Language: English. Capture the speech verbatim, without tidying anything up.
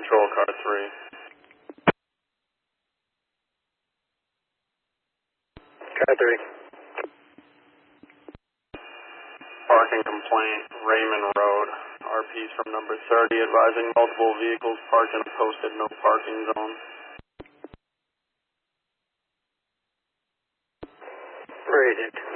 Patrol Car three. Car three. Parking complaint, Raymond Road. R Ps from number thirty advising multiple vehicles parked in a posted no parking zone. Where is it?